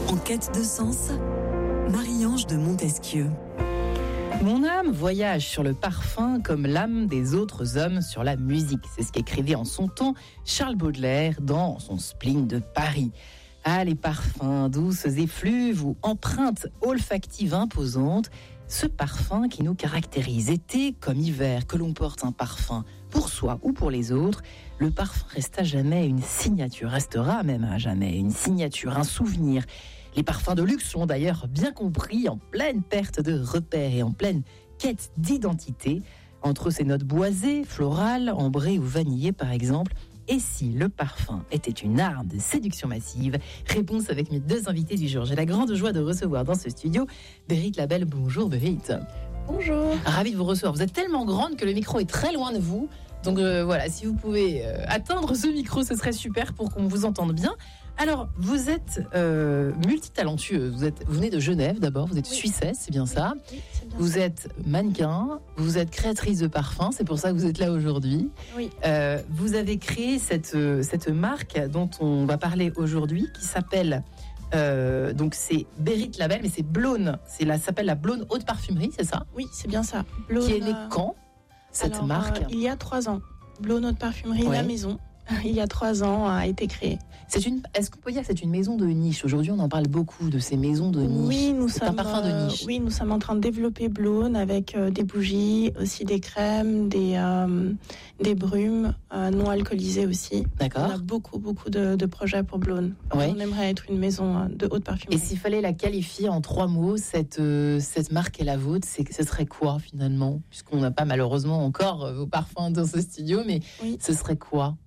En quête de sens, Marie-Ange de Montesquieu. Mon âme voyage sur le parfum comme l'âme des autres hommes sur la musique. C'est ce qu'écrivait en son temps Charles Baudelaire dans son spleen de Paris. Ah, les parfums, douces effluves ou empreintes olfactives imposantes, ce parfum qui nous caractérise, été comme hiver, que l'on porte un parfum pour soi ou pour les autres, le parfum reste à jamais une signature, restera même à jamais une signature, un souvenir. Les parfums de luxe sont d'ailleurs bien compris, en pleine perte de repères et en pleine quête d'identité. Entre ces notes boisées, florales, ambrées ou vanillées par exemple. Et si le parfum était une arme de séduction massive? Réponse avec mes deux invités du jour. J'ai la grande joie de recevoir dans ce studio Berit Labelle. Bonjour Berit. Bonjour. Ravie de vous recevoir. Vous êtes tellement grande que le micro est très loin de vous. Donc voilà, si vous pouvez atteindre ce micro, ce serait super pour qu'on vous entende bien. Alors, vous êtes multitalentueuse. Vous venez de Genève d'abord, vous êtes suissesse, c'est bien ça. Oui, c'est bien vous ça. êtes mannequin, vous êtes créatrice de parfums, c'est pour ça que vous êtes là aujourd'hui. Oui. Vous avez créé cette marque dont on va parler aujourd'hui, qui s'appelle... donc c'est Berit Labelle, mais c'est Blône. Ça s'appelle la Blône Haute Parfumerie, c'est ça? Oui, c'est bien ça. Qui est née quand, cette marque? Il y a 3 ans. Blône Haute Parfumerie, Ouais. la maison, il y a 3 ans, a été créée. Est-ce qu'on peut dire que c'est une maison de niche? Aujourd'hui, on en parle beaucoup de ces maisons de niche. Oui, c'est un parfum de niche. Oui, nous sommes en train de développer Blône avec des bougies, aussi des crèmes, des brumes non alcoolisées aussi. D'accord. On a beaucoup de projets pour Blône. Ouais. On aimerait être une maison de haute parfumerie. Et s'il fallait la qualifier en 3 mots, cette marque est la vôtre, ce serait quoi finalement? Puisqu'on n'a pas malheureusement encore vos parfums dans ce studio, mais Oui. ce serait quoi?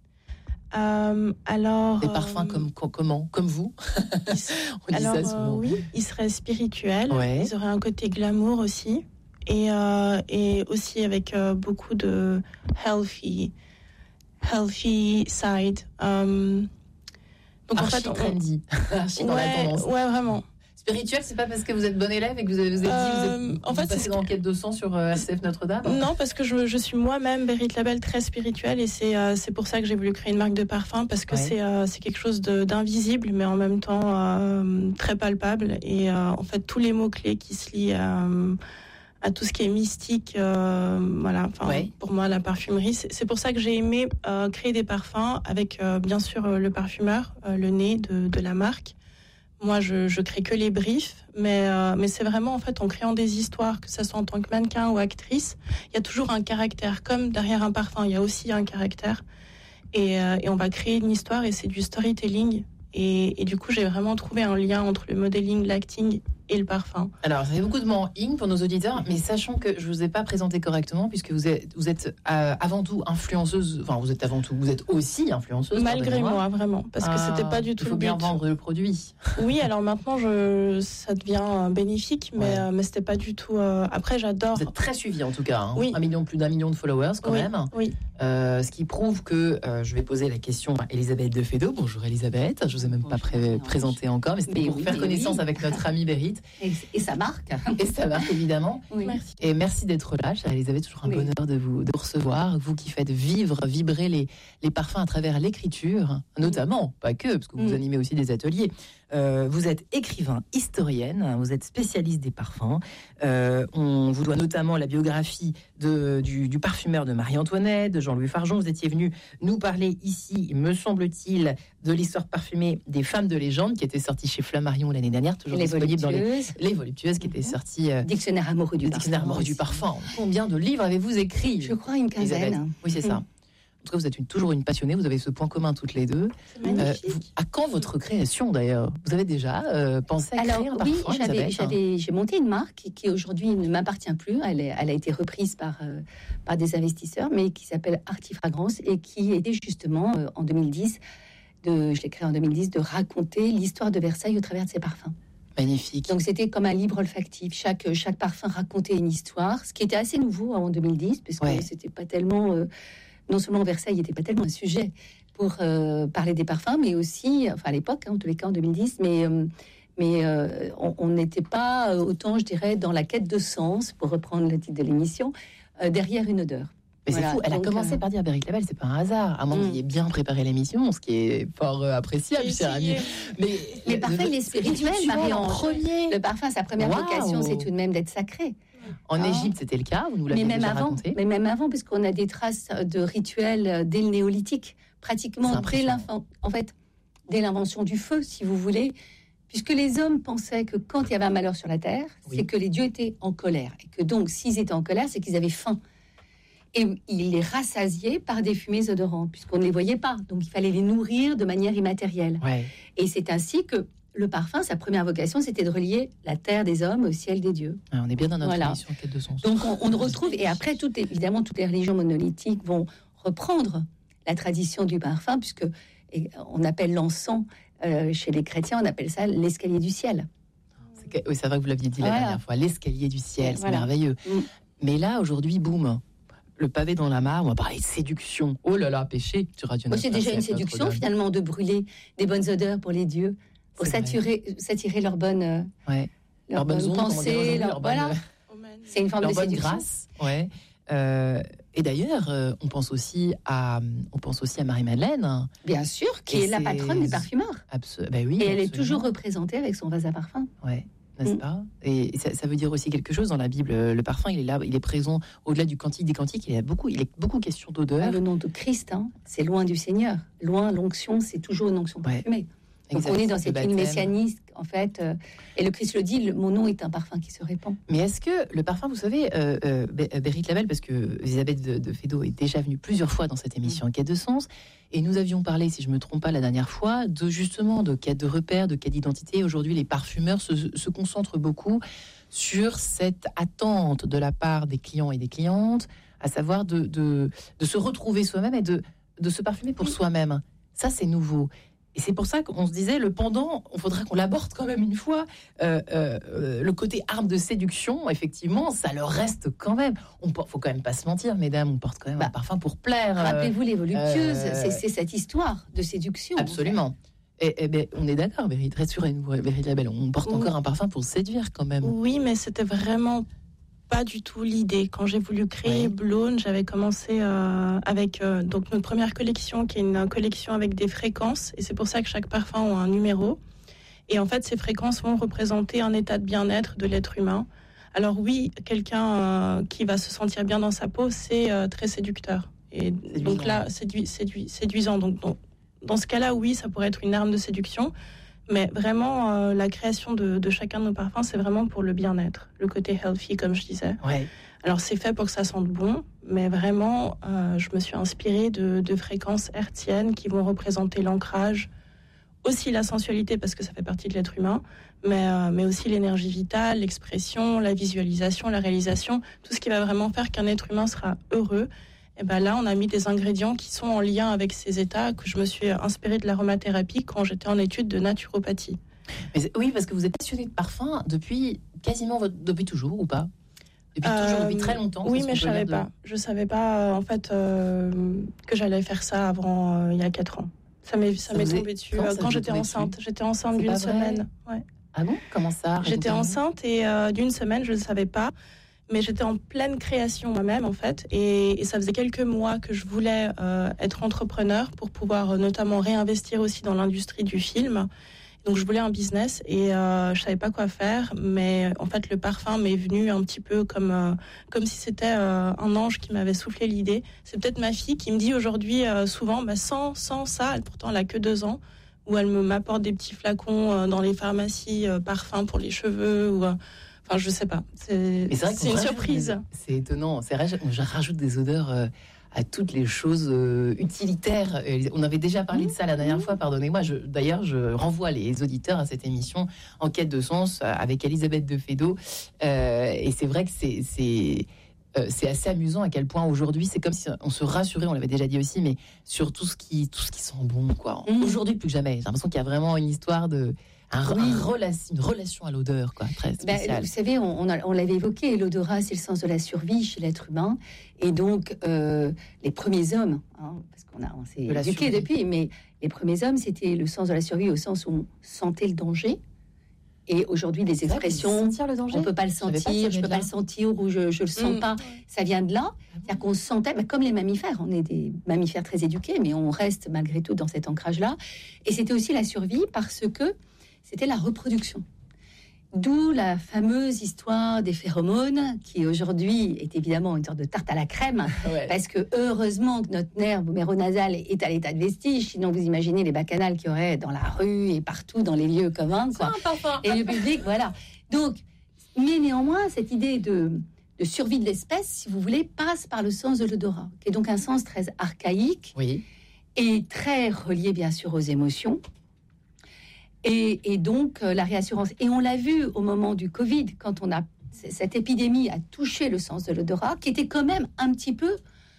Alors, Des parfums comme vous? On dit alors, ça souvent. oui, ils seraient spirituels. Ouais. Ils auraient un côté glamour aussi. Et aussi avec beaucoup de healthy side. Donc Archi trendy. Archi dans la tendance. Ouais, vraiment. Spirituel, c'est pas parce que vous êtes bon élève et que vous avez dit en fait, passez c'est dans Enquête de sang sur RCF Notre-Dame? Non, parce que je suis moi-même Berit Labelle très spirituelle et c'est pour ça que j'ai voulu créer une marque de parfum parce que c'est quelque chose d'invisible mais en même temps très palpable et en fait tous les mots-clés qui se lient à tout ce qui est mystique, voilà. Enfin, pour moi, la parfumerie, c'est pour ça que j'ai aimé créer des parfums avec bien sûr le parfumeur, le nez de la marque. Moi, je crée que les briefs, mais c'est vraiment en fait en créant des histoires, que ça soit en tant que mannequin ou actrice, il y a toujours un caractère. Comme derrière un parfum, il y a aussi un caractère, et on va créer une histoire et c'est du storytelling. Et du coup, j'ai vraiment trouvé un lien entre le modeling, l'acting et le parfum. Alors, ça fait beaucoup de mots en ing pour nos auditeurs, mais sachant que je vous ai pas présenté correctement, puisque vous êtes avant tout influenceuse. Enfin, vous êtes aussi influenceuse. Malgré moi, vraiment, parce que c'était pas du tout le but. Il faut bien vendre le produit. Oui, alors maintenant, ça devient bénéfique, mais c'était pas du tout. Après, j'adore. Vous êtes très suivi en tout cas. Hein. Oui. Plus d'un million de followers quand même. Oui. Ce qui prouve que je vais poser la question à Elisabeth de Fédot. Bonjour Elisabeth. Je vous ai même pas présenté encore, mais c'était pour faire connaissance avec notre amie Berit. Et ça marque. Et ça marque évidemment. Oui. Merci. Et merci d'être là, chère Elisabeth. Toujours un bonheur de vous recevoir. Vous qui faites vibrer les parfums à travers l'écriture, notamment, pas que, parce que vous animez aussi des ateliers. Vous êtes écrivain, historienne, vous êtes spécialiste des parfums. On vous doit notamment la biographie du parfumeur de Marie-Antoinette, de Jean-Louis Fargeon. Vous étiez venu nous parler ici, me semble-t-il, de l'histoire parfumée des femmes de légende qui était sortie chez Flammarion l'année dernière, toujours disponible dans les Voluptueuses, qui était sortie Dictionnaire amoureux du parfum. Dictionnaire amoureux du parfum. Combien de livres avez-vous écrit? Je crois une quinzaine. Elisabeth. Oui, c'est ça. En tout cas, vous êtes toujours une passionnée, vous avez ce point commun toutes les deux. C'est magnifique. À quand votre création d'ailleurs? Vous avez déjà pensé à créer un parfum? Oui, j'ai monté une marque qui aujourd'hui ne m'appartient plus. Elle a été reprise par des investisseurs, mais qui s'appelle Artifragrance et qui était justement en 2010, je l'ai créée en 2010, de raconter l'histoire de Versailles au travers de ses parfums. Magnifique. Donc c'était comme un livre olfactif. Chaque parfum racontait une histoire, ce qui était assez nouveau en 2010, parce que c'était pas tellement... non seulement Versailles n'était pas tellement un sujet pour parler des parfums, mais aussi, enfin à l'époque, en tous les cas en 2010, mais on n'était pas autant, je dirais, dans la quête de sens, pour reprendre le titre de l'émission, derrière une odeur. Mais c'est fou, elle a commencé par dire Berit Label, c'est pas un hasard, à moins que vous ayez bien préparé l'émission, ce qui est fort appréciable, cher ami. Mais le parfum, il est spirituel, Marie-Ange. Le parfum, sa première vocation, c'est tout de même d'être sacré. En Égypte, c'était le cas, vous nous l'avez déjà raconté. Mais même avant, puisqu'on a des traces de rituels dès le néolithique, pratiquement dès l'invention du feu, si vous voulez, puisque les hommes pensaient que quand il y avait un malheur sur la terre, c'est que les dieux étaient en colère, et que donc, s'ils étaient en colère, c'est qu'ils avaient faim. Et ils les rassasiaient par des fumées odorantes, puisqu'on ne les voyait pas. Donc, il fallait les nourrir de manière immatérielle. Ouais. Et c'est ainsi que le parfum, sa première vocation, c'était de relier la terre des hommes au ciel des dieux. Ah, on est bien dans notre émission Quête de sens. Donc, on retrouve... Et après, évidemment, toutes les religions monolithiques vont reprendre la tradition du parfum, puisque on appelle l'encens, chez les chrétiens, on appelle ça l'escalier du ciel. Oui, c'est vrai que vous l'aviez dit la dernière fois. L'escalier du ciel, c'est merveilleux. Mais là, aujourd'hui, boum, le pavé dans la mare, on va parler de séduction. Oh là là, péché sur Radio Notre. C'est déjà une séduction, finalement, de brûler des bonnes odeurs pour les dieux, pour s'attirer leur bonne pensée. C'est une forme de séduction. Grâce. Ouais. Et d'ailleurs, on pense aussi à Marie-Madeleine. Bien sûr, qui est la patronne des parfumeurs. Ben oui, et elle est toujours représentée avec son vase à parfum. Ouais. N'est-ce pas ? Et ça veut dire aussi quelque chose dans la Bible. Le parfum, il est là, il est présent au-delà du cantique des cantiques. Il est beaucoup question d'odeur. Le nom de Christ, c'est loin du Seigneur. Loin, l'onction, c'est toujours une onction parfumée. Donc on est dans cette ligne messianique, en fait. Et le Christ le dit, mon nom est un parfum qui se répand. Mais est-ce que le parfum, vous savez, Berit Label, parce que Elisabeth de Fédot est déjà venue plusieurs fois dans cette émission en Quête de sens, et nous avions parlé, si je ne me trompe pas la dernière fois, de quête de repères, de quête d'identité. Aujourd'hui, les parfumeurs se concentrent beaucoup sur cette attente de la part des clients et des clientes, à savoir de se retrouver soi-même et de se parfumer pour soi-même. Ça, c'est nouveau. Et c'est pour ça qu'on se disait, le pendant, il faudra qu'on l'aborde quand même une fois. Le côté arme de séduction, effectivement, ça leur reste quand même. Faut quand même pas se mentir, mesdames, on porte quand même un parfum pour plaire. Rappelez-vous les voluptueuses, c'est cette histoire de séduction. Absolument. Et ben, on est d'accord, Berit, rassurez-nous, Berit Label, on porte encore un parfum pour séduire quand même. Oui, mais c'était vraiment pas du tout l'idée. Quand j'ai voulu créer Blonde, j'avais commencé avec donc notre première collection, qui est une collection avec des fréquences, et c'est pour ça que chaque parfum a un numéro. Et en fait, ces fréquences vont représenter un état de bien-être de l'être humain. Alors oui, quelqu'un qui va se sentir bien dans sa peau, c'est très séducteur. Et donc là, séduisant. Donc dans ce cas-là, oui, ça pourrait être une arme de séduction. Mais vraiment, la création de chacun de nos parfums, c'est vraiment pour le bien-être, le côté healthy, comme je disais. Ouais. Alors, c'est fait pour que ça sente bon, mais vraiment, je me suis inspirée de fréquences hertziennes qui vont représenter l'ancrage, aussi la sensualité, parce que ça fait partie de l'être humain, mais aussi l'énergie vitale, l'expression, la visualisation, la réalisation, tout ce qui va vraiment faire qu'un être humain sera heureux. Et ben là, on a mis des ingrédients qui sont en lien avec ces états, que je me suis inspirée de l'aromathérapie quand j'étais en études de naturopathie. Mais oui, parce que vous êtes passionnée de parfum depuis toujours, ou pas ? Depuis très longtemps. Oui, mais je savais pas en fait que j'allais faire ça avant il y a 4 ans. Ça m'est tombé dessus quand j'étais enceinte. J'étais enceinte d'une semaine. Ouais. Ah bon ? Comment ça ? J'étais enceinte et d'une semaine, je ne le savais pas. Mais j'étais en pleine création moi-même, en fait. Et ça faisait quelques mois que je voulais être entrepreneur pour pouvoir notamment réinvestir aussi dans l'industrie du film. Donc, je voulais un business et je savais pas quoi faire. Mais en fait, le parfum m'est venu un petit peu comme si c'était un ange qui m'avait soufflé l'idée. C'est peut-être ma fille qui me dit aujourd'hui souvent, sans ça, pourtant elle a que 2 ans, où elle m'apporte des petits flacons dans les pharmacies, parfums pour les cheveux ou... Enfin, je sais pas. C'est une surprise. C'est étonnant. Je rajoute des odeurs à toutes les choses utilitaires. On avait déjà parlé de ça la dernière fois, pardonnez-moi. D'ailleurs, je renvoie les auditeurs à cette émission En Quête de sens avec Elisabeth de Fédot. Et c'est vrai que c'est assez amusant à quel point aujourd'hui, c'est comme si on se rassurait, on l'avait déjà dit aussi, mais sur tout ce qui sent bon, quoi. Aujourd'hui, plus que jamais. J'ai l'impression qu'il y a vraiment une histoire de... une relation à l'odeur, quoi, très spéciale. Vous savez, on l'avait évoqué, l'odorat, c'est le sens de la survie chez l'être humain. Et donc, les premiers hommes, parce qu'on s'est éduqués depuis, mais les premiers hommes, c'était le sens de la survie au sens où on sentait le danger Et aujourd'hui, les expressions, on peut pas le sentir, je peux pas le sentir ou je le sens pas. Ça vient de là. C'est-à-dire qu'on sentait, comme les mammifères, on est des mammifères très éduqués, mais on reste malgré tout dans cet ancrage-là. Et c'était aussi la survie parce que c'était la reproduction. D'où la fameuse histoire des phéromones, qui aujourd'hui est évidemment une sorte de tarte à la crème, parce que heureusement que notre nerf méronasal est à l'état de vestige, sinon vous imaginez les bacchanales qu'il y aurait dans la rue et partout dans les lieux communs, quoi. Et le public, voilà. Donc, mais néanmoins, cette idée de survie de l'espèce, si vous voulez, passe par le sens de l'odorat, qui est donc un sens très archaïque et très relié bien sûr aux émotions. Et donc la réassurance. Et on l'a vu au moment du Covid, quand cette épidémie a touché le sens de l'odorat, qui était quand même un petit peu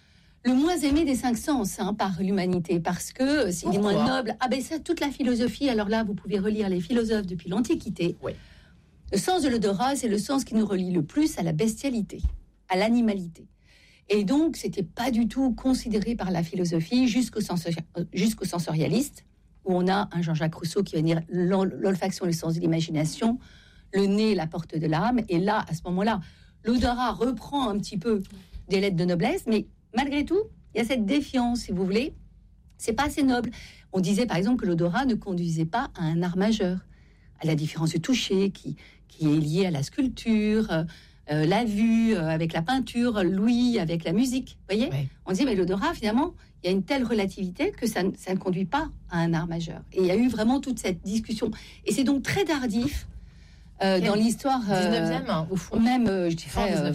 le moins aimé des 5 sens par l'humanité, parce que c'est les moins nobles. Ah ben ça, toute la philosophie, alors là, vous pouvez relire les philosophes depuis l'Antiquité. Oui. Le sens de l'odorat, c'est le sens qui nous relie le plus à la bestialité, à l'animalité. Et donc, c'était pas du tout considéré par la philosophie jusqu'au sensorialiste, où on a un Jean-Jacques Rousseau qui va dire l'olfaction, le sens de l'imagination, le nez, la porte de l'âme. Et là, à ce moment-là, l'odorat reprend un petit peu des lettres de noblesse, mais malgré tout, il y a cette défiance, si vous voulez. C'est pas assez noble. On disait, par exemple, que l'odorat ne conduisait pas à un art majeur, à la différence du toucher, qui est liée à la sculpture, la vue avec la peinture, l'ouïe avec la musique. Vous voyez ? On disait, mais l'odorat, finalement, il y a une telle relativité que ça ne conduit pas à un art majeur. Et il y a eu vraiment toute cette discussion. Et c'est donc très tardif dans l'histoire... 19e, au fond. Même, je dirais,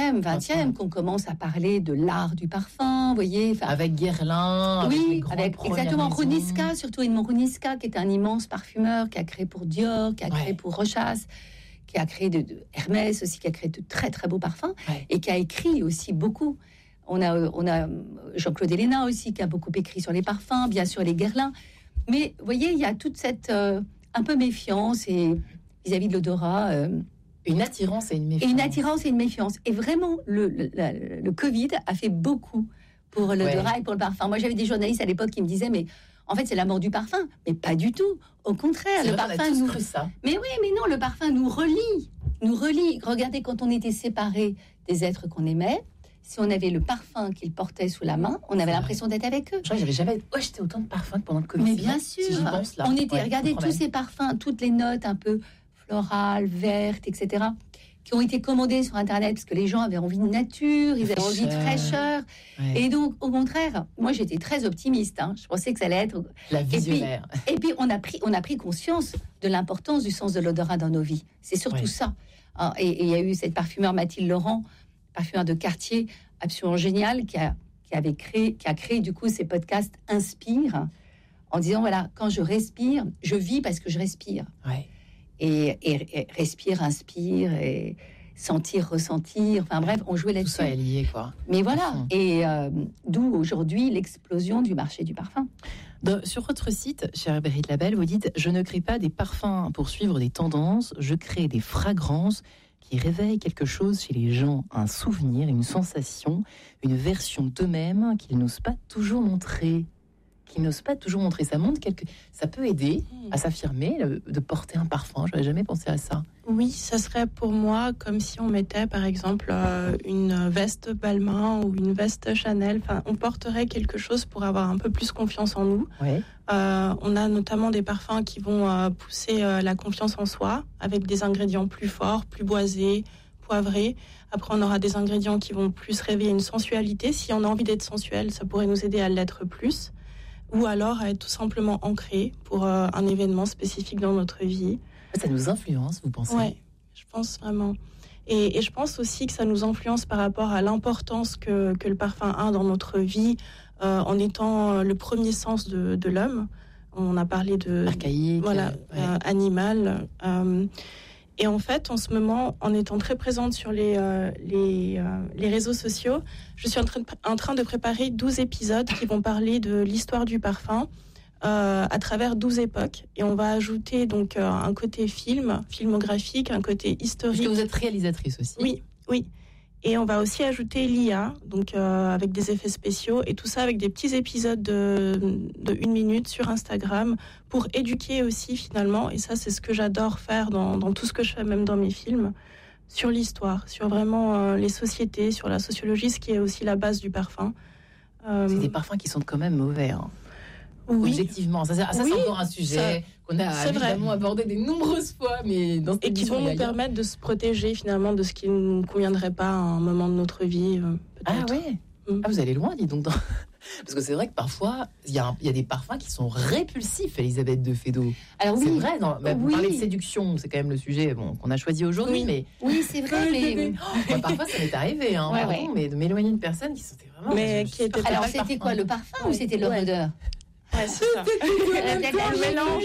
20e, qu'on commence à parler de l'art du parfum, vous voyez. Avec Guerlain, avec exactement, Runiska, surtout Edmond Runiska, qui est un immense parfumeur, qui a créé pour Dior, qui a créé pour Rochas, qui a créé de Hermès aussi, qui a créé de très, très beaux parfums, et qui a écrit aussi beaucoup. On a Jean-Claude Héléna aussi, qui a beaucoup écrit sur les parfums, bien sûr les Guerlain. Mais vous voyez, il y a toute cette un peu méfiance et vis-à-vis de l'odorat. Une attirance et une méfiance. Et vraiment, le Covid a fait beaucoup pour l'odorat et pour le parfum. Moi, j'avais des journalistes à l'époque qui me disaient, mais en fait, c'est la mort du parfum. Mais pas du tout. Au contraire, le parfum nous... ça. Mais oui, mais non, le parfum nous relie. Regardez, quand on était séparés des êtres qu'on aimait, si on avait le parfum qu'ils portaient sous la main, on avait l'impression d'être avec eux. J'avais jamais acheté autant de parfums pendant le Covid. Mais bien sûr, si pense, là. Regardez tous ces parfums, toutes les notes un peu florales, vertes, etc., qui ont été commandées sur Internet parce que les gens avaient envie de nature, ils avaient envie de fraîcheur. Et donc, au contraire, moi, j'étais très optimiste. Je pensais que ça allait être la visionnaire. Et puis on a pris conscience de l'importance du sens de l'odorat dans nos vies. C'est surtout ça. Et il y a eu cette parfumeur Mathilde Laurent, parfumeur de quartier absolument génial, qui a créé du coup ces podcasts Inspire, en disant voilà, quand je respire, je vis parce que je respire. Et respire, inspire, et sentir, ressentir. Enfin bref, on jouait là-dessus. Tout ça est lié, quoi. Mais voilà, et d'où aujourd'hui l'explosion du marché du parfum. Sur votre site, chère Berit Labelle, vous dites « Je ne crée pas des parfums pour suivre des tendances, je crée des fragrances qui réveillent quelque chose chez les gens, un souvenir, une sensation, une version d'eux-mêmes qu'ils n'osent pas toujours montrer. » Ça montre ça peut aider à s'affirmer, de porter un parfum. Je n'avais jamais pensé à ça. Oui, ça serait pour moi comme si on mettait par exemple une veste Balmain ou une veste Chanel. Enfin, on porterait quelque chose pour avoir un peu plus confiance en nous. On a notamment des parfums qui vont pousser la confiance en soi avec des ingrédients plus forts, plus boisés, poivrés. Après, on aura des ingrédients qui vont plus réveiller une sensualité. Si on a envie d'être sensuel, ça pourrait nous aider à l'être plus. Ou alors à être tout simplement ancré pour un événement spécifique dans notre vie. Ça nous influence, vous pensez ? Oui, je pense vraiment. Et je pense aussi que ça nous influence par rapport à l'importance que le parfum a dans notre vie, en étant le premier sens de l'homme. On a parlé de... archaïque. Animal. Et en fait, en ce moment, en étant très présente sur les réseaux sociaux, je suis en train de préparer 12 épisodes qui vont parler de l'histoire du parfum à travers 12 époques. Et on va ajouter donc un côté filmographique, un côté historique. Parce que vous êtes réalisatrice aussi. Oui. Et on va aussi ajouter l'IA, donc avec des effets spéciaux, et tout ça avec des petits épisodes de 1 minute sur Instagram pour éduquer aussi finalement. Et ça, c'est ce que j'adore faire dans tout ce que je fais, même dans mes films, sur l'histoire, sur vraiment les sociétés, sur la sociologie, ce qui est aussi la base du parfum. C'est des parfums qui sont quand même mauvais. Hein. Oui. Objectivement, ça c'est encore un sujet qu'on a évidemment abordé de nombreuses fois, mais dans cette émission, qui vont nous permettre de se protéger finalement de ce qui ne nous conviendrait pas à un moment de notre vie. Ah oui. Ah, vous allez loin, dis donc. Parce que c'est vrai que parfois, il y a des parfums qui sont répulsifs, Elisabeth de Fédot. Alors oui, c'est vrai. Vous parlez de séduction, c'est quand même le sujet qu'on a choisi aujourd'hui. Oui, c'est vrai. Mais moi, parfois, ça m'est arrivé, mais de m'éloigner de personnes qui sentaient vraiment. Mais qui étaient alors, c'était quoi, le parfum ou c'était l'odeur? Ouais, c'est ça. Le mélange.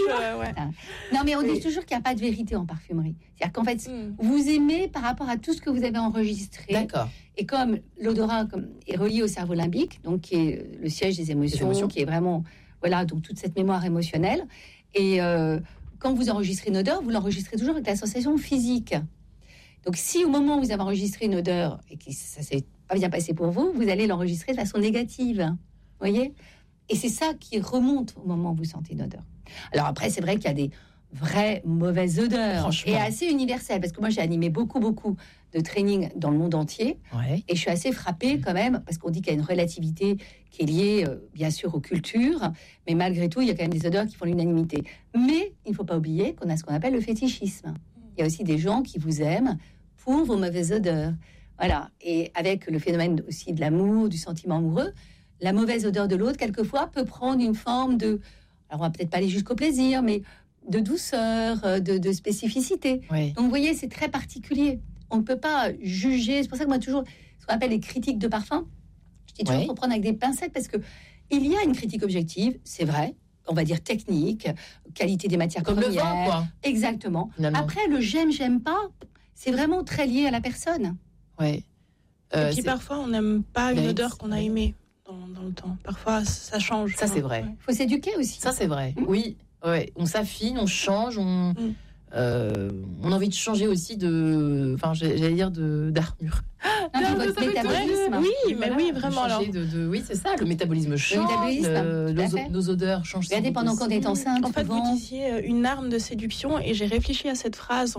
Non, mais on dit toujours qu'il n'y a pas de vérité en parfumerie. C'est-à-dire qu'en fait, vous aimez par rapport à tout ce que vous avez enregistré. D'accord. Et comme l'odorat est relié au cerveau limbique, donc qui est le siège des émotions, qui est vraiment, donc toute cette mémoire émotionnelle. Et quand vous enregistrez une odeur, vous l'enregistrez toujours avec la sensation physique. Donc, si au moment où vous avez enregistré une odeur et que ça s'est pas bien passé pour vous, vous allez l'enregistrer de façon négative. Vous voyez ? Et c'est ça qui remonte au moment où vous sentez une odeur. Alors après, c'est vrai qu'il y a des vraies mauvaises odeurs et assez universelles. Parce que moi, j'ai animé beaucoup de trainings dans le monde entier. Ouais. Et je suis assez frappée quand même, parce qu'on dit qu'il y a une relativité qui est liée, bien sûr, aux cultures. Mais malgré tout, il y a quand même des odeurs qui font l'unanimité. Mais il ne faut pas oublier qu'on a ce qu'on appelle le fétichisme. Il y a aussi des gens qui vous aiment pour vos mauvaises odeurs. Voilà. Et avec le phénomène aussi de l'amour, du sentiment amoureux, la mauvaise odeur de l'autre, quelquefois, peut prendre une forme de... Alors, on va peut-être pas aller jusqu'au plaisir, mais de douceur, de spécificité. Oui. Donc, vous voyez, c'est très particulier. On ne peut pas juger. C'est pour ça que moi, toujours, ce qu'on appelle les critiques de parfum, je dis toujours qu'il faut prendre avec des pincettes, parce qu'il y a une critique objective, c'est vrai, on va dire technique, qualité des matières premières. Comme le vin, quoi. Exactement. Finalement. Après, le j'aime pas, c'est vraiment très lié à la personne. Oui. Et puis, parfois, on n'aime pas une odeur qu'on a aimée. Dans le temps. Parfois, ça change. Ça, c'est vrai. Il faut s'éduquer aussi. Ça, c'est vrai. Oui. Ouais. On s'affine, on change, on a envie de changer aussi j'allais dire d'armure. Votre métabolisme. Oui, mais oui, vraiment. Oui, c'est ça. Le métabolisme change. Nos odeurs changent. Regardez, pendant qu'on est enceinte. En fait, vous disiez une arme de séduction, et j'ai réfléchi à cette phrase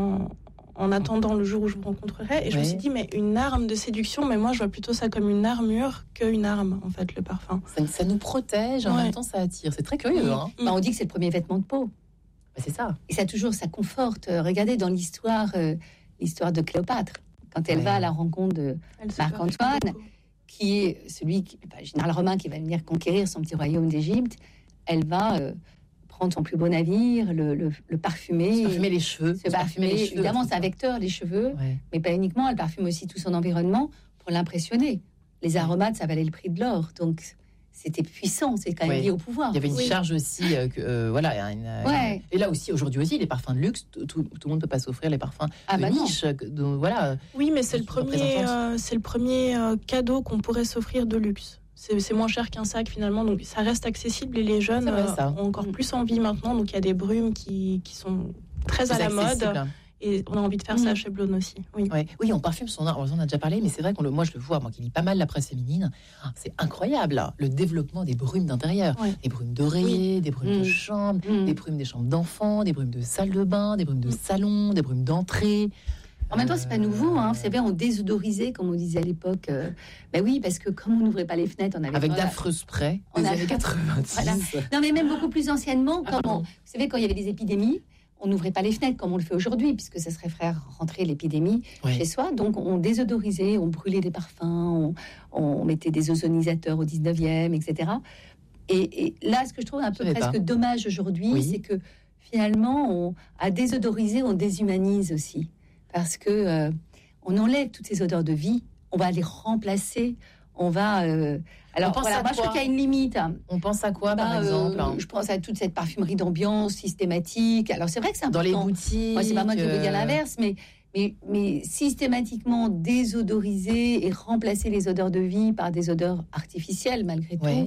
en attendant le jour où je vous rencontrerai, et je me suis dit, mais une arme de séduction, mais moi je vois plutôt ça comme une armure qu'une arme, en fait, le parfum. Ça nous protège, en même temps ça attire. C'est très curieux. Hein. On dit que c'est le premier vêtement de peau. C'est ça. Et ça conforte. Regardez dans l'histoire de Cléopâtre, quand elle va à la rencontre de Marc-Antoine, qui est général romain qui va venir conquérir son petit royaume d'Égypte. Elle va prendre son plus beau navire, le parfumer. Se parfumer les cheveux. Évidemment, c'est un vecteur, les cheveux. Ouais. Mais pas uniquement, elle parfume aussi tout son environnement pour l'impressionner. Les aromates, ça valait le prix de l'or. Donc, c'était puissant, c'est quand même lié au pouvoir. Il y avait une charge aussi, et là aussi, aujourd'hui aussi, les parfums de luxe, tout le monde ne peut pas s'offrir les parfums de niche. Oui, mais c'est le premier cadeau qu'on pourrait s'offrir de luxe. C'est moins cher qu'un sac finalement, donc ça reste accessible, et les jeunes ont encore plus envie maintenant. Donc il y a des brumes qui sont très à la mode, et on a envie de faire ça chez Blonde aussi. Oui, on parfume son art. On en a déjà parlé, mais c'est vrai moi je le vois, moi qui lis pas mal la presse féminine, c'est incroyable là, le développement des brumes d'intérieur, des brumes d'oreiller, des brumes de chambre, des brumes des chambres d'enfants, des brumes de salle de bain, des brumes de salon, des brumes d'entrée. En même temps, c'est pas nouveau. Vous savez, on désodorisait, comme on disait à l'époque. Oui, parce que comme on n'ouvrait pas les fenêtres, on avait... Avec d'affreux sprays des années 90. Voilà. Non, mais même beaucoup plus anciennement, vous savez, quand il y avait des épidémies, on n'ouvrait pas les fenêtres comme on le fait aujourd'hui, puisque ça serait faire rentrer l'épidémie chez soi. Donc, on désodorisait, on brûlait des parfums, on mettait des ozonisateurs au 19e, etc. Et là, ce que je trouve un peu presque dommage aujourd'hui, c'est que finalement, à désodoriser, on déshumanise aussi. Parce que on enlève toutes ces odeurs de vie, on va les remplacer, on va... Alors, moi, je trouve qu'il y a une limite. On pense à quoi, par exemple Je pense à toute cette parfumerie d'ambiance systématique. Alors, c'est vrai que c'est important. Dans les boutiques... Moi, c'est pas moi qui veux dire l'inverse, mais systématiquement désodoriser et remplacer les odeurs de vie par des odeurs artificielles, malgré tout,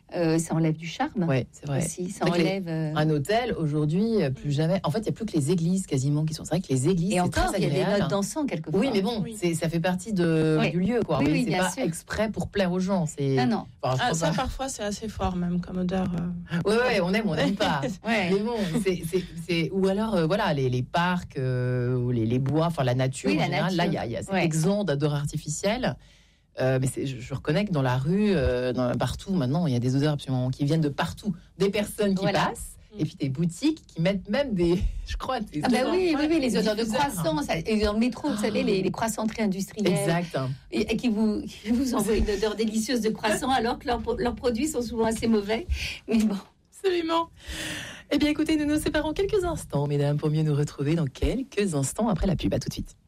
ça enlève du charme. Ouais, c'est vrai. Aussi, ça enlève. Un hôtel aujourd'hui, plus jamais. En fait, il n'y a plus que les églises quasiment qui sont. C'est vrai que les églises, et c'est encore, très il y a des agréable. notes d'encens quelquefois. Oui, mais bon, ça fait partie du lieu, quoi. Oui, c'est bien pas sûr. exprès pour plaire aux gens. C'est. Ah non. Enfin, Ça, parfois, c'est assez fort même comme odeur. Ouais, on aime, on n'aime pas. Ouais. Mais bon, c'est ou alors voilà les parcs ou les bois, enfin la nature. Oui, en la général, nature. là, il y a cet exempt d'odeurs artificielles. Mais je reconnais que dans la rue, partout maintenant, il y a des odeurs absolument qui viennent de partout, des personnes qui passent, et puis des boutiques qui mettent même des, je crois, des odeurs, oui, les odeurs de croissants, et dans le métro, vous savez, les croissanteries industrielles, exact, et qui vous envoient une odeur délicieuse de croissant, alors que leurs produits sont souvent assez mauvais. Mais bon, absolument. Eh bien, écoutez, nous nous séparons quelques instants, mesdames, pour mieux nous retrouver dans quelques instants après la pub. À tout de suite.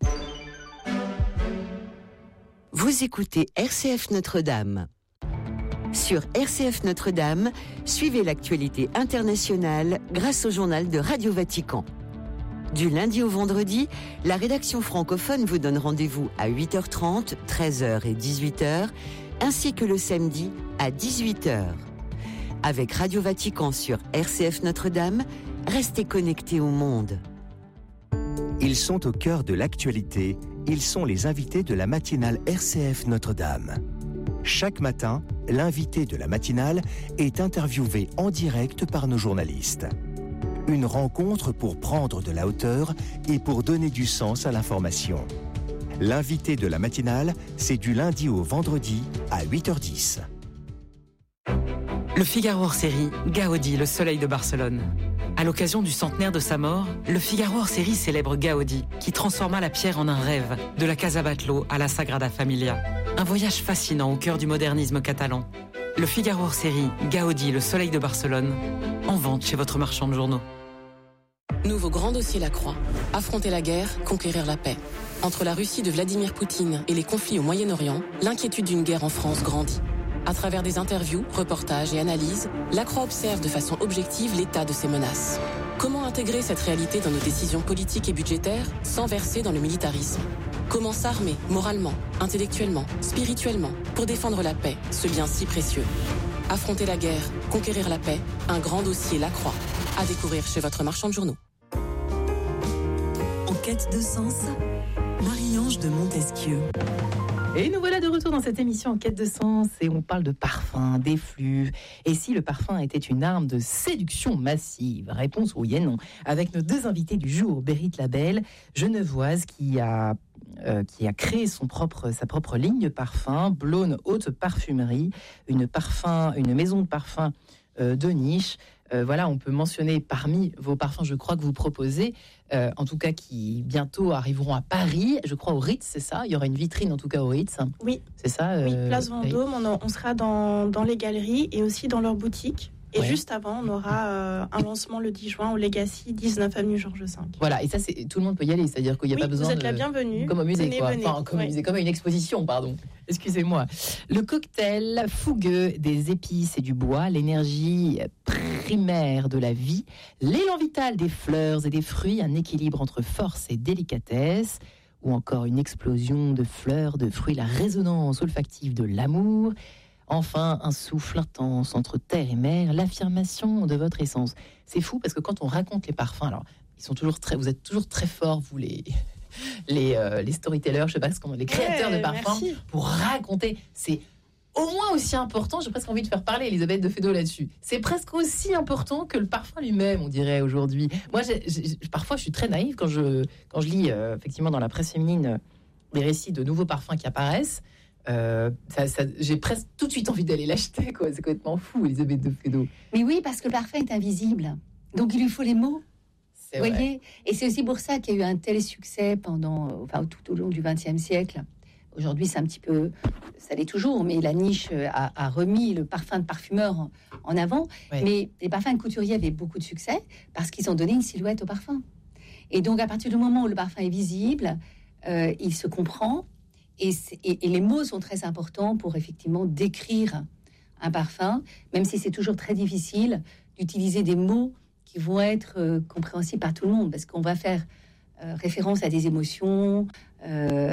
Vous écoutez RCF Notre-Dame. Sur RCF Notre-Dame, suivez l'actualité internationale grâce au journal de Radio Vatican. Du lundi au vendredi, la rédaction francophone vous donne rendez-vous à 8h30, 13h et 18h, ainsi que le samedi à 18h. Avec Radio Vatican sur RCF Notre-Dame, restez connectés au monde. Ils sont au cœur de l'actualité. Ils sont les invités de la matinale RCF Notre-Dame. Chaque matin, l'invité de la matinale est interviewé en direct par nos journalistes. Une rencontre pour prendre de la hauteur et pour donner du sens à l'information. L'invité de la matinale, c'est du lundi au vendredi à 8h10. Le Figaro hors-série, Gaudi, le soleil de Barcelone. À l'occasion du centenaire de sa mort, le Figaro hors-série célèbre Gaudi, qui transforma la pierre en un rêve, de la Casa Batlló à la Sagrada Familia. Un voyage fascinant au cœur du modernisme catalan. Le Figaro hors-série, Gaudi, le soleil de Barcelone, en vente chez votre marchand de journaux. Nouveau grand dossier La Croix. Affronter la guerre, conquérir la paix. Entre la Russie de Vladimir Poutine et les conflits au Moyen-Orient, l'inquiétude d'une guerre en France grandit. À travers des interviews, reportages et analyses, La Croix observe de façon objective l'état de ces menaces. Comment intégrer cette réalité dans nos décisions politiques et budgétaires sans verser dans le militarisme ? Comment s'armer moralement, intellectuellement, spirituellement pour défendre la paix, ce bien si précieux ? Affronter la guerre, conquérir la paix, un grand dossier La Croix. À découvrir chez votre marchand de journaux. En quête de sens, Marie-Ange de Montesquieu. Et nous voilà de retour dans cette émission En quête de sens et on parle de parfum, d'effluves. Et si le parfum était une arme de séduction massive ? Réponse oui et non. Avec nos deux invités du jour, Berit Labelle, genevoise qui a créé sa propre ligne de parfum, Blône Haute Parfumerie, une maison de parfum de niche. Voilà, on peut mentionner parmi vos parfums, je crois que vous proposez, en tout cas qui bientôt arriveront à Paris, je crois au Ritz, c'est ça ? Il y aura une vitrine en tout cas au Ritz. Oui. C'est ça Oui, Place Vendôme, on sera dans les galeries et aussi dans leurs boutiques. Et juste avant, on aura un lancement le 10 juin au Legacy, 19 avenue Georges V. Voilà, et ça, tout le monde peut y aller, c'est-à-dire qu'il n'y a pas besoin vous êtes la bienvenue. Comme au musée, quoi. Venez. Enfin, comme au musée, comme à une exposition, pardon. Excusez-moi. Le cocktail fougueux des épices et du bois, l'énergie primaire de la vie, l'élan vital des fleurs et des fruits, un équilibre entre force et délicatesse, ou encore une explosion de fleurs, de fruits, la résonance olfactive de l'amour. Enfin, un souffle intense entre terre et mer, l'affirmation de votre essence. C'est fou parce que quand on raconte les parfums, alors vous êtes toujours très forts, vous les storytellers, je sais pas comment, les créateurs de parfums, merci. Pour raconter. C'est au moins aussi important. J'ai presque envie de faire parler Elisabeth de Fédot là-dessus. C'est presque aussi important que le parfum lui-même, on dirait aujourd'hui. Moi, parfois, je suis très naïve quand je lis effectivement dans la presse féminine des récits de nouveaux parfums qui apparaissent. J'ai presque tout de suite envie d'aller l'acheter, quoi. C'est complètement fou, Elisabeth de Fédot. Mais oui, parce que le parfum est invisible. Donc il lui faut les mots. Vous voyez ? Et c'est aussi pour ça qu'il y a eu un tel succès tout au long du XXe siècle. Aujourd'hui, c'est un petit peu, ça l'est toujours, mais la niche a remis le parfum de parfumeur en avant. Oui. Mais les parfums de couturiers avaient beaucoup de succès parce qu'ils ont donné une silhouette au parfum. Et donc, à partir du moment où le parfum est visible, il se comprend. Et les mots sont très importants pour effectivement décrire un parfum, même si c'est toujours très difficile d'utiliser des mots qui vont être compréhensibles par tout le monde, parce qu'on va faire référence à des émotions,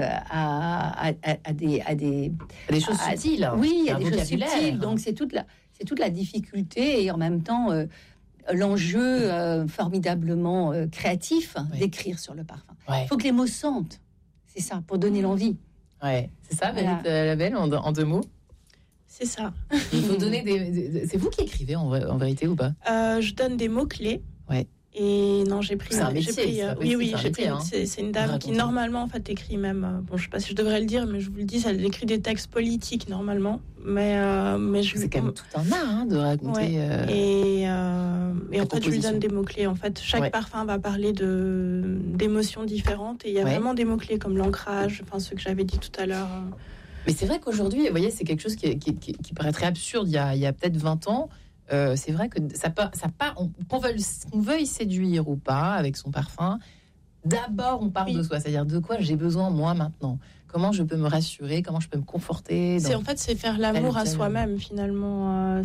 à des choses subtiles. Oui, à des choses subtiles. Donc c'est c'est toute la difficulté et en même temps l'enjeu formidablement créatif d'écrire sur le parfum. Il faut que les mots sentent, c'est ça, pour donner l'envie. Ouais, c'est ça, Bérite Labelle, en 2 mots. C'est ça. Il faut donner c'est vous qui écrivez en vérité ou pas? Je donne des mots-clés. Ouais. Et non, j'ai pris. C'est un métier. C'est une dame qui normalement en fait écrit même. Bon, je sais pas si je devrais le dire, mais je vous le dis, elle écrit des textes politiques normalement. Mais c'est quand même tout un art de raconter. Ouais. Et en fait, je lui donne des mots clés. En fait, chaque parfum va parler d'émotions différentes. Et il y a vraiment des mots clés comme l'ancrage, enfin ceux que j'avais dit tout à l'heure. Mais c'est vrai qu'aujourd'hui, vous voyez, c'est quelque chose qui paraîtrait absurde il y a peut-être 20 ans. C'est vrai que qu'on veuille séduire ou pas avec son parfum, d'abord on parle de soi, c'est-à-dire de quoi j'ai besoin moi maintenant, comment je peux me rassurer, comment je peux me conforter. C'est faire l'amour à soi-même finalement.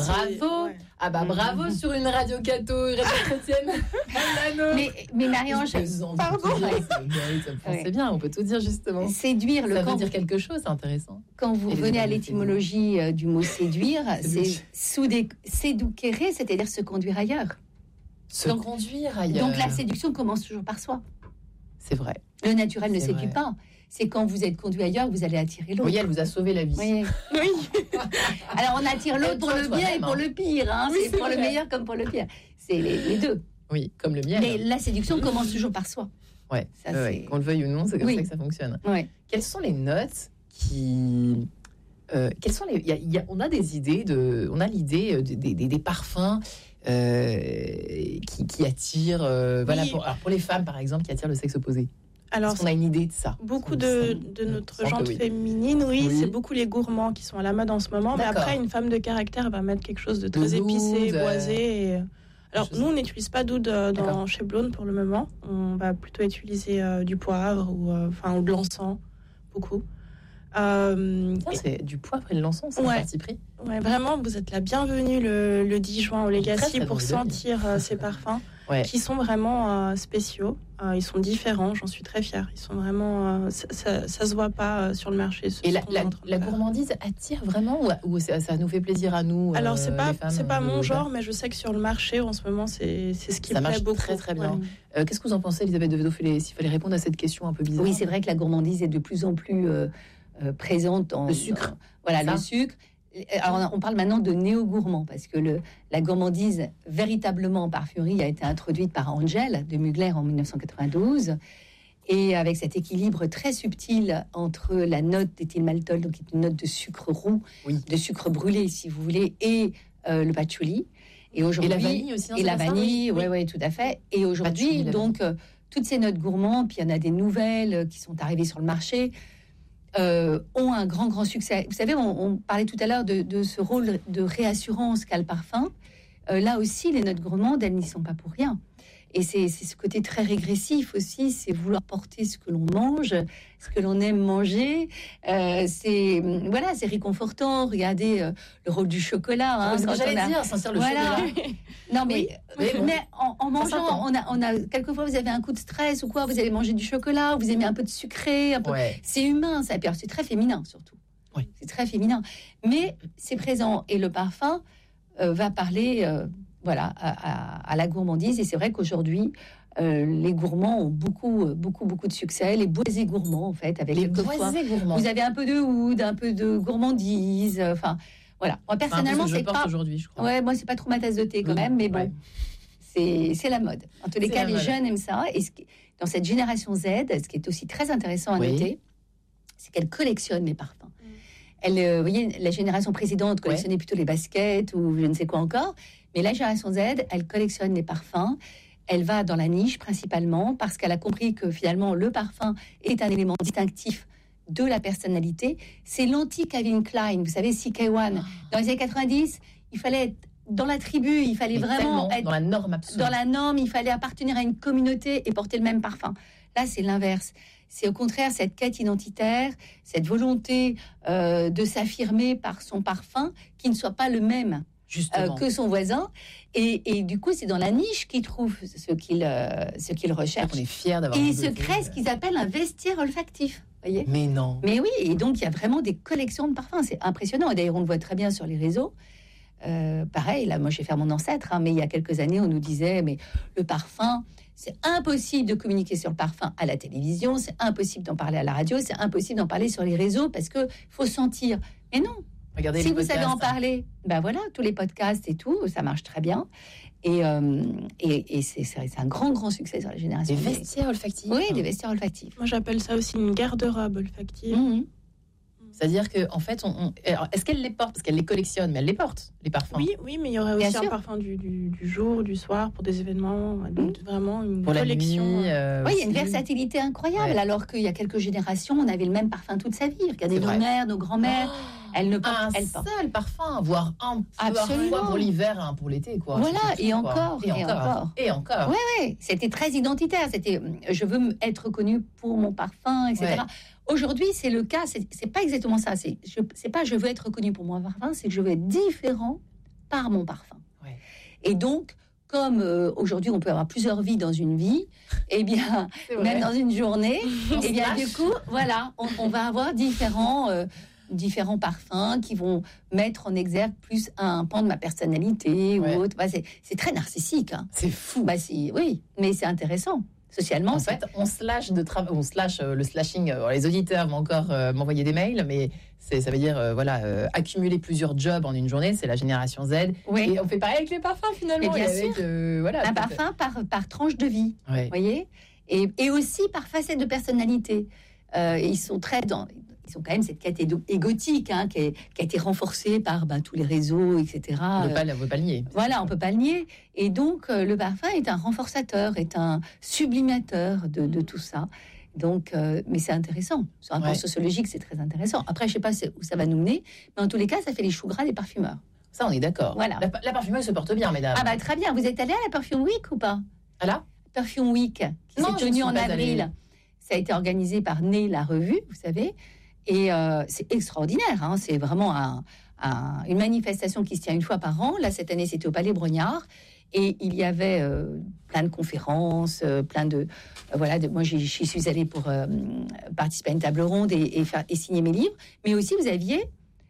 Bravo sur une radio catho, radio chrétienne. mais Marie-Ange, pardon. C'est bien, on peut tout dire justement. Séduire, ça veut dire quelque chose, c'est intéressant. Quand vous venez à l'étymologie du mot séduire, c'est séduquere, c'est-à-dire se conduire ailleurs. Conduire ailleurs. Donc la séduction commence toujours par soi. C'est vrai. Le naturel ne séduit pas. C'est quand vous êtes conduit ailleurs, vous allez attirer l'autre. Oui, elle vous a sauvé la vie. Oui. Alors on attire l'autre pour le bien et pour le pire. C'est pour le meilleur comme pour le pire. C'est les deux. Oui, comme le miel. Mais la séduction commence toujours par soi. Ouais. Qu'on le veuille ou non, c'est comme ça que ça fonctionne. Ouais. Quelles sont les notes qui... on a des idées on a l'idée des parfums qui attirent pour les femmes par exemple, qui attirent le sexe opposé. Alors, on a une idée de ça. Beaucoup de notre gente féminine, c'est beaucoup les gourmands qui sont à la mode en ce moment. D'accord. Mais après, une femme de caractère va mettre quelque chose de très épicé, boisé. Alors, nous, on n'utilise pas d'oud chez Blonde pour le moment. On va plutôt utiliser du poivre ou de l'encens, beaucoup. C'est du poivre et de l'encens, c'est un parti pris. Ouais, vraiment, vous êtes la bienvenue le 10 juin au Legacy pour sentir ces parfums qui sont vraiment spéciaux. Ils sont différents, j'en suis très fière. Ils sont vraiment, ça se voit pas sur le marché. Et la gourmandise attire vraiment ou ça nous fait plaisir à nous? Alors c'est pas mon genre, mais je sais que sur le marché en ce moment c'est ce qui me plaît beaucoup. Très très bien. Ouais. Qu'est-ce que vous en pensez, Elisabeth de Vedo, s'il fallait répondre à cette question un peu bizarre? Oui, c'est vrai que la gourmandise est de plus en plus présente le sucre. Le sucre. Alors, on parle maintenant de néo-gourmand parce que la gourmandise véritablement en parfumerie a été introduite par Angel de Mugler en 1992 et avec cet équilibre très subtil entre la note d'éthylmaltol, donc qui est une note de sucre roux, de sucre brûlé si vous voulez, et le patchouli. Et aujourd'hui, la vanille aussi. Et la vanille, oui, tout à fait. Et aujourd'hui, donc toutes ces notes gourmandes, puis il y en a des nouvelles qui sont arrivées sur le marché. Ont un grand succès. Vous savez, on parlait tout à l'heure de ce rôle de réassurance qu'a le parfum. Là aussi, les notes gourmandes, elles n'y sont pas pour rien. Et c'est ce côté très régressif aussi, c'est vouloir porter ce que l'on mange, ce que l'on aime manger. C'est réconfortant. Regardez le rôle du chocolat. C'est ce que j'allais dire, sentir le chocolat. Non, mais en mangeant, on a quelquefois vous avez un coup de stress ou quoi, vous allez manger du chocolat, vous aimez un peu de sucré, un peu. C'est humain, ça. C'est très féminin surtout. Oui. C'est très féminin, mais c'est présent et le parfum va parler. À la gourmandise. Et c'est vrai qu'aujourd'hui, les gourmands ont beaucoup de succès. Les boisés gourmands, en fait, avec les boisés gourmands. Vous avez un peu de oud, un peu de gourmandise. Enfin, voilà. Moi, personnellement, c'est pas. Aujourd'hui, je crois. Ouais, moi, c'est pas trop ma tasse de thé quand même, mais bon, c'est la mode. En tous les cas, les jeunes aiment ça. Et dans cette génération Z, ce qui est aussi très intéressant à noter, c'est qu'elle collectionne les parfums. Vous voyez, la génération précédente collectionnait plutôt les baskets ou je ne sais quoi encore. Mais la génération Z, elle collectionne les parfums. Elle va dans la niche principalement parce qu'elle a compris que finalement le parfum est un élément distinctif de la personnalité. C'est l'anti-Calvin Klein, vous savez, CK1. Dans les années 90, il fallait être dans la tribu, il fallait vraiment être dans la norme absolue. Dans la norme, il fallait appartenir à une communauté et porter le même parfum. Là, c'est l'inverse. C'est au contraire cette quête identitaire, cette volonté de s'affirmer par son parfum qui ne soit pas le même que son voisin. Et du coup, c'est dans la niche qu'il trouve ce qu'il recherche. On est fiers d'avoir. Et il se crée ce qu'ils appellent un vestiaire olfactif. Voyez ? Mais non. Mais oui, et donc il y a vraiment des collections de parfums. C'est impressionnant. Et d'ailleurs, on le voit très bien sur les réseaux. pareil, là, moi, je vais faire mon ancêtre, mais il y a quelques années, on nous disait, mais le parfum, c'est impossible de communiquer sur le parfum à la télévision, c'est impossible d'en parler à la radio, c'est impossible d'en parler sur les réseaux parce que faut sentir. Mais non. Regardez si vous savez en parler, ben voilà, tous les podcasts et tout, ça marche très bien. Et c'est un grand succès sur la génération. Des vestiaires olfactifs. Oui, des vestiaires olfactifs. Moi, j'appelle ça aussi une garde-robe olfactive. C'est-à-dire qu'en fait, alors, est-ce qu'elle les porte? Parce qu'elle les collectionne, mais elle les porte, les parfums. Oui, mais il y aurait aussi un parfum du jour, du soir, pour des événements. Donc, vraiment une pour collection. La nuit, oui, il y a une versatilité incroyable. Alors qu'il y a quelques générations, on avait le même parfum toute sa vie. Regardez nos mères, nos grands-mères. Elles ne portent un seul parfum, voire un parfois pour l'hiver, un pour l'été, quoi. Voilà, et encore. Oui, c'était très identitaire. C'était, je veux être reconnue pour mon parfum, etc. Ouais. Aujourd'hui, c'est le cas. C'est pas exactement ça. C'est pas je veux être reconnue pour mon parfum, c'est que je veux être différent par mon parfum. Ouais. Et donc, comme aujourd'hui, on peut avoir plusieurs vies dans une vie, eh bien, même dans une journée, eh bien, du coup, voilà, on va avoir différents parfums qui vont mettre en exergue plus un pan de ma personnalité ou autre. Bah, c'est très narcissique. Hein. C'est fou. Bah, oui, mais c'est intéressant. Socialement, en fait, on se lâche le slashing. Les auditeurs vont encore m'envoyer des mails, mais ça veut dire accumuler plusieurs jobs en une journée, c'est la génération Z. Oui. Et on fait pareil avec les parfums finalement. Et bien sûr. Un parfum par tranche de vie, vous voyez, et aussi par facette de personnalité. Ils sont ils ont quand même cette quête égotique qui a été renforcée par tous les réseaux, etc. On ne peut pas le nier. Voilà, on ne peut pas le nier. Et donc, le parfum est un renforçateur, est un sublimateur de tout ça. Donc, mais c'est intéressant. Sur un plan sociologique, c'est très intéressant. Après, je ne sais pas où ça va nous mener, mais en tous les cas, ça fait les choux gras des parfumeurs. Ça, on est d'accord. Voilà. La parfumeuse se porte bien, mesdames. Ah très bien. Vous êtes allés à la Perfume Week ou pas? À la Perfume Week, qui s'est tenue en avril. Ça a été organisé par Né, la revue, vous savez. Et c'est extraordinaire, hein. C'est vraiment une manifestation qui se tient une fois par an. Là, cette année, c'était au Palais Brognard. Et il y avait plein de conférences, moi, j'y suis allée pour participer à une table ronde et signer mes livres. Mais aussi, vous aviez,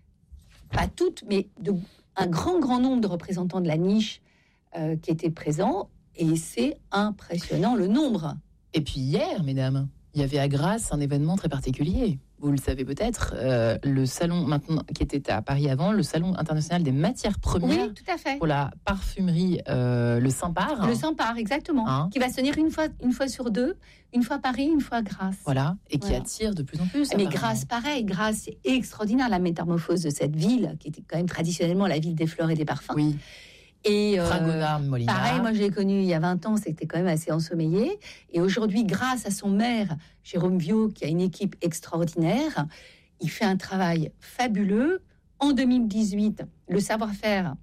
pas toutes, mais un grand nombre de représentants de la niche qui étaient présents. Et c'est impressionnant, le nombre. Et puis hier, mesdames, il y avait à Grasse un événement très particulier. Vous le savez peut-être, le salon maintenant qui était à Paris avant, le salon international des matières premières. Oui, tout à fait. Pour la parfumerie, le Saint-Par. Le Saint-Par, exactement. Qui va se tenir une fois sur deux, une fois Paris, une fois Grasse. Voilà, et qui attire de plus en plus. Mais Grasse, pareil. Grasse, c'est extraordinaire la métamorphose de cette ville, qui était quand même traditionnellement la ville des fleurs et des parfums. Oui. Et Fragonard, Molinard. Pareil, moi je l'ai connu il y a 20 ans, c'était quand même assez ensommeillé. Et aujourd'hui, grâce à son maire, Jérôme Viau, qui a une équipe extraordinaire, il fait un travail fabuleux. En 2018, le savoir-faire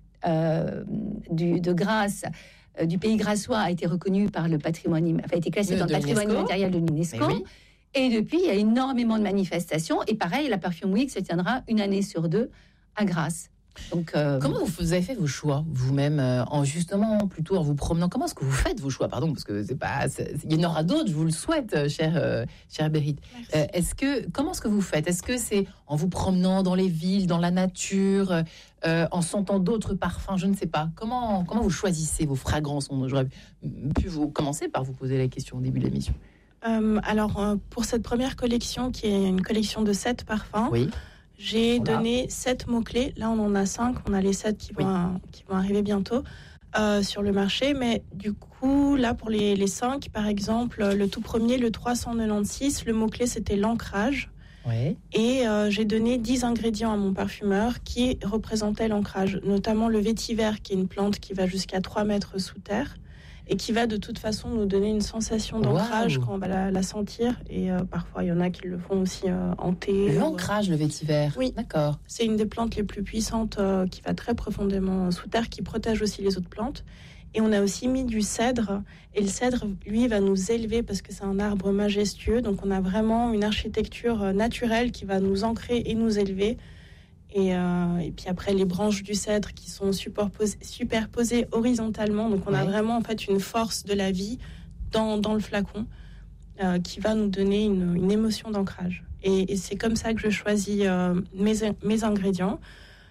de Grasse, du pays grassois, a été reconnu par le patrimoine, a été classé dans le patrimoine immatériel de l'UNESCO. Oui. Et depuis, il y a énormément de manifestations. Et pareil, la Perfume Week se tiendra une année sur deux à Grasse. Donc, comment vous avez fait vos choix vous-même en vous promenant? Comment est-ce que vous faites vos choix? Pardon, parce que il y en aura d'autres. Je vous le souhaite, chère Bérit. Comment est-ce que vous faites? Est-ce que c'est en vous promenant dans les villes, dans la nature, en sentant d'autres parfums? Je ne sais pas. Comment vous choisissez vos fragrances? J'aurais pu vous commencer par vous poser la question au début de l'émission. Pour cette première collection, qui est une collection de 7 parfums. Oui. J'ai donné 7 mots-clés. Là, on en a 5. On a les 7 qui vont arriver bientôt sur le marché. Mais du coup, là, pour les 5, par exemple, le tout premier, le 396, le mot-clé, c'était l'ancrage. Ouais. Et j'ai donné 10 ingrédients à mon parfumeur qui représentaient l'ancrage, notamment le vétiver, qui est une plante qui va jusqu'à 3 mètres sous terre et qui va de toute façon nous donner une sensation d'ancrage quand on va la sentir. Et parfois, il y en a qui le font aussi en thé. L'ancrage, le vétiver. Oui, d'accord. C'est une des plantes les plus puissantes qui va très profondément sous terre, qui protège aussi les autres plantes. Et on a aussi mis du cèdre. Et le cèdre, lui, va nous élever parce que c'est un arbre majestueux. Donc, on a vraiment une architecture naturelle qui va nous ancrer et nous élever. Et puis après, les branches du cèdre qui sont superposées horizontalement. Donc, on a vraiment en fait une force de la vie dans le flacon qui va nous donner une émotion d'ancrage. Et c'est comme ça que je choisis mes ingrédients.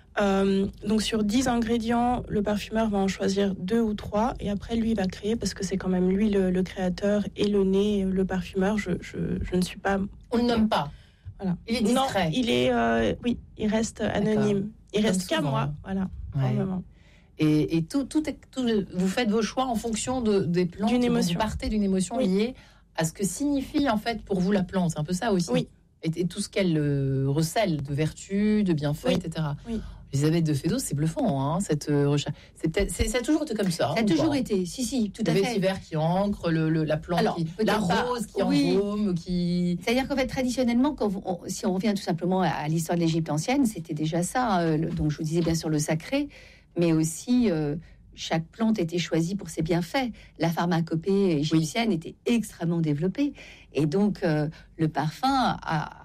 Donc sur 10 ingrédients, le parfumeur va en choisir 2 ou 3 et après lui va créer, parce que c'est quand même lui le créateur et le nez, le parfumeur. Je ne suis pas... On ne le nomme pas. Voilà. Il est discret. Non, il est... oui, il reste anonyme. Il reste qu'à souvent. moi. Voilà. Ouais. Vraiment. Et tout, vous faites vos choix en fonction des plantes. D'une émotion. Vous partez d'une émotion liée à ce que signifie en fait pour vous la plante. C'est un peu ça aussi. Oui. Et tout ce qu'elle recèle de vertus, de bienfaits, etc. Oui. Elisabeth de Fédos, c'est bluffant, hein, cette recherche. Ça a toujours été comme ça. Ça a toujours été, si, tout à fait. Le vétiver qui ancre, la plante, Alors, la rose qui embaume, qui... C'est-à-dire qu'en fait, traditionnellement, si on revient tout simplement à l'histoire de l'Égypte ancienne, c'était déjà ça. Donc, je vous disais bien sûr le sacré, mais aussi chaque plante était choisie pour ses bienfaits. La pharmacopée égyptienne était extrêmement développée. Et donc, le parfum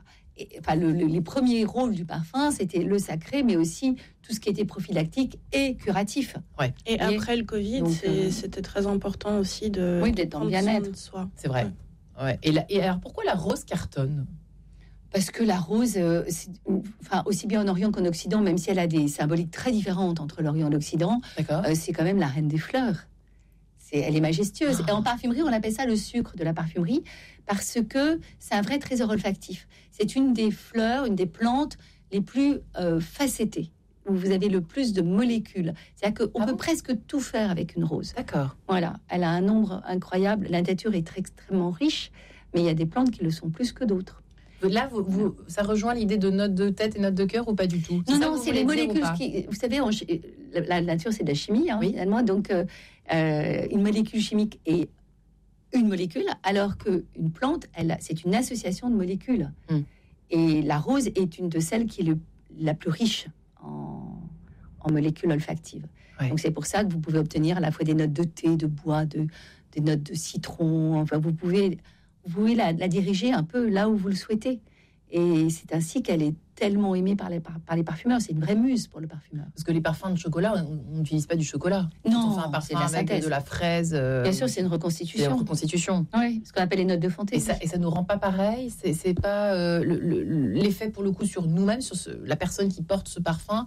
les premiers rôles du parfum, c'était le sacré, mais aussi tout ce qui était prophylactique et curatif. Ouais. Et après le Covid, donc, c'était très important aussi d'être dans le bien-être. C'est vrai. Ouais. Et alors, pourquoi la rose cartonne ? Parce que la rose, aussi bien en Orient qu'en Occident, même si elle a des symboliques très différentes entre l'Orient et l'Occident, c'est quand même la reine des fleurs. Elle est majestueuse. Et en parfumerie, on appelle ça le sucre de la parfumerie, parce que c'est un vrai trésor olfactif. C'est une des fleurs, une des plantes les plus facettées, où vous avez le plus de molécules. C'est-à-dire qu'on peut presque tout faire avec une rose. D'accord. Voilà, elle a un nombre incroyable. La nature est extrêmement riche, mais il y a des plantes qui le sont plus que d'autres. Là, ça rejoint l'idée de notes de tête et notes de cœur ou pas du tout ? Non, c'est les molécules qui... Vous savez, la nature, c'est de la chimie, finalement. Donc, une molécule chimique est une molécule, alors qu'une plante, c'est une association de molécules. Et la rose est une de celles qui est la plus riche en molécules olfactives. Ouais. Donc, c'est pour ça que vous pouvez obtenir à la fois des notes de thé, de bois, des notes de citron. Enfin, vous pouvez la diriger un peu là où vous le souhaitez. Et c'est ainsi qu'elle est tellement aimée par les parfumeurs. C'est une vraie muse pour le parfumeur. Parce que les parfums de chocolat, on n'utilise pas du chocolat. Non, on fait un parfum avec de la fraise. Bien sûr, c'est une reconstitution. C'est une reconstitution. Oui, ce qu'on appelle les notes de fantaisie. Et ça nous rend pas pareil. C'est pas l'effet pour le coup sur nous-mêmes, sur la personne qui porte ce parfum.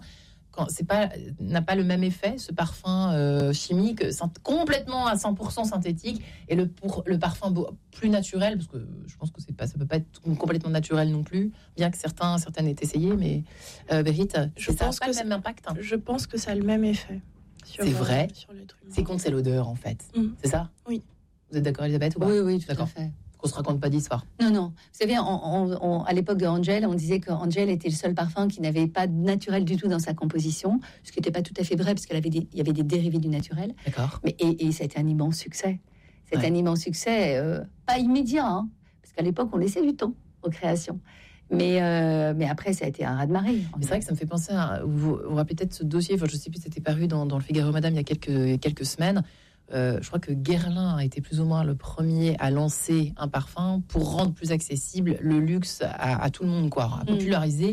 N'a pas le même effet, ce parfum chimique, complètement à 100% synthétique, et le parfum plus naturel, parce que je pense que ça peut pas être complètement naturel non plus, bien que certaines aient essayé, mais Berit, ça n'a pas le même impact. Je pense que ça a le même effet. C'est vrai. C'est contre, c'est l'odeur en fait. C'est ça ? Oui. Vous êtes d'accord, Elisabeth, ou pas ? Oui, tout à fait. Qu'on se raconte pas d'histoire. Non. Vous savez, à l'époque de Angel, on disait que Angel était le seul parfum qui n'avait pas de naturel du tout dans sa composition, ce qui n'était pas tout à fait vrai, parce qu'il y avait des dérivés du naturel. D'accord. Et ça a été un immense succès. Un immense succès, pas immédiat, parce qu'à l'époque, on laissait du temps aux créations. Mais après, ça a été un raz-de-marée. C'est vrai que ça me fait penser à... Vous vous rappelez peut-être ce dossier, enfin, je ne sais plus, c'était paru dans le Figaro Madame il y a quelques semaines. Je crois que Guerlain a été plus ou moins le premier à lancer un parfum pour rendre plus accessible le luxe à tout le monde, quoi, à populariser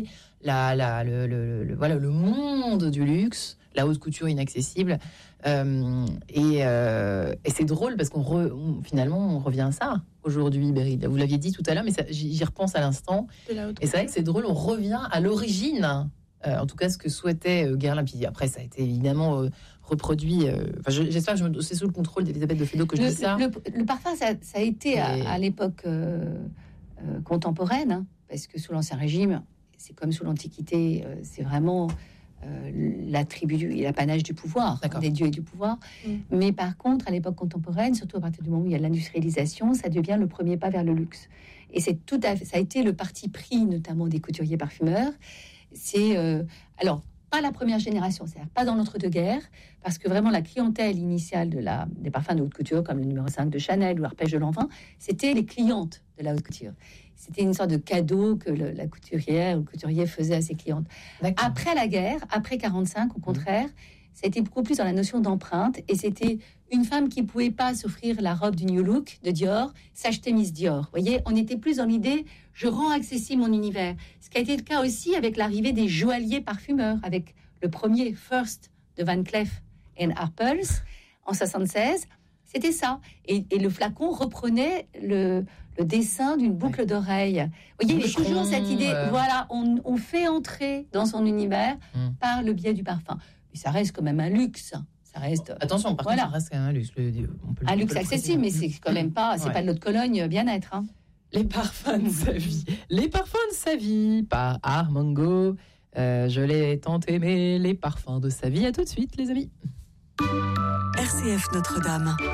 le monde du luxe, la haute couture inaccessible. Et c'est drôle parce finalement on revient à ça aujourd'hui, Berit. Vous l'aviez dit tout à l'heure, mais j'y repense à l'instant. Et c'est vrai que c'est drôle, on revient à l'origine. En tout cas, ce que souhaitait Guerlain. Puis après, ça a été évidemment reproduit. J'espère que c'est sous le contrôle d'Elisabeth de Fédos que je dis ça. Le parfum, ça a été à l'époque contemporaine, parce que sous l'Ancien Régime, c'est comme sous l'Antiquité, c'est vraiment l'attribut et l'apanage du pouvoir, des dieux et du pouvoir. Mais par contre, à l'époque contemporaine, surtout à partir du moment où il y a l'industrialisation, ça devient le premier pas vers le luxe. Et ça a été le parti pris, notamment des couturiers parfumeurs. C'est alors pas la première génération, c'est-à-dire pas dans l'entre-deux-guerres, parce que vraiment la clientèle initiale des parfums de haute couture, comme le numéro 5 de Chanel ou Arpège de Lanvin, c'était les clientes de la haute couture. C'était une sorte de cadeau que la couturière ou le couturier faisait à ses clientes. D'accord. Après la guerre, après 45, au contraire, ça a été beaucoup plus dans la notion d'empreinte, et c'était une femme qui ne pouvait pas s'offrir la robe du New Look de Dior, s'acheter Miss Dior. Vous voyez, on était plus dans l'idée, je rends accessible mon univers. Ce qui a été le cas aussi avec l'arrivée des joailliers parfumeurs, avec le premier First de Van Cleef & Arpels en 76. C'était ça. Et le flacon reprenait le le dessin d'une boucle d'oreille. Vous voyez, il y a toujours cette idée, voilà, on fait entrer dans son univers par le biais du parfum. Mais ça reste quand même un luxe. Ça reste, attention, par contre, ça reste un luxe. Un luxe accessible, mais c'est quand même pas, c'est pas de l'eau de Cologne bien-être. Hein. Les parfums de sa vie. Les parfums de sa vie par Armango. Je l'ai tant aimé, les parfums de sa vie. À tout de suite, les amis. RCF Notre-Dame.